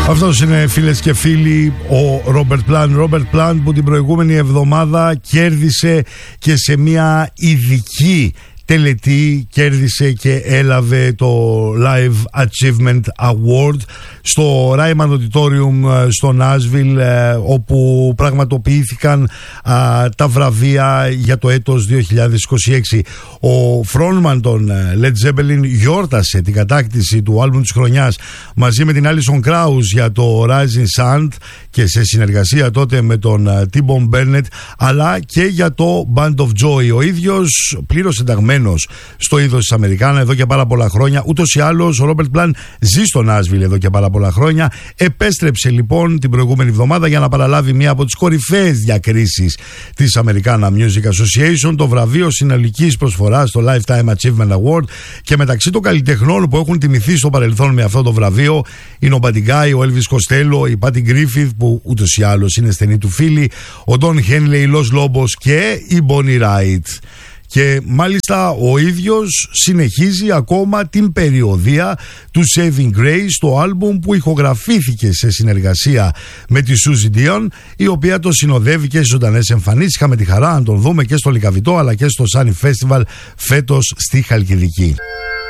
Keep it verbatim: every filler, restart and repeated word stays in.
Αυτός είναι, φίλες και φίλοι, ο Robert Plant. Robert Plant που την προηγούμενη εβδομάδα κέρδισε και σε μια ειδική τελετή, κέρδισε και έλαβε το Live Achievement Award στο Ryman Auditorium στο Nashville, όπου πραγματοποιήθηκαν α, τα βραβεία για το έτος δύο χιλιάδες είκοσι έξι. Ο frontman των Led Zeppelin γιόρτασε την κατάκτηση του άλμπουμ της χρονιάς μαζί με την Alison Krauss για το Rising Sun και σε συνεργασία τότε με τον T-Bone Burnett, αλλά και για το Band of Joy. Ο ίδιος πλήρως ενταγμένος στο είδος της Αμερικάνα εδώ και πάρα πολλά χρόνια. Ούτως ή άλλως ο Robert Plant ζει στο Nashville εδώ και πάρα πολλά χρόνια. Επέστρεψε λοιπόν την προηγούμενη εβδομάδα για να παραλάβει μία από τις κορυφαίες διακρίσεις της Americana Music Association, το βραβείο συνολικής προσφοράς, το Lifetime Achievement Award, και μεταξύ των καλλιτεχνών που έχουν τιμηθεί στο παρελθόν με αυτό το βραβείο είναι ο Buddy Guy, ο Elvis Costello, η Patti Griffith που ούτως ή άλλως είναι στενή του φίλη, ο Don Henley, η Los Lobos και η Bonnie Raitt. Και μάλιστα ο ίδιος συνεχίζει ακόμα την περιοδεία του Saving Grace, το άλμπουμ που ηχογραφήθηκε σε συνεργασία με τη Suzy Dion, η οποία το συνοδεύει και στις ζωντανές εμφανίσεις. Είχαμε τη χαρά να τον δούμε και στο Λυκαβητό αλλά και στο Sunny Festival φέτος στη Χαλκιδική.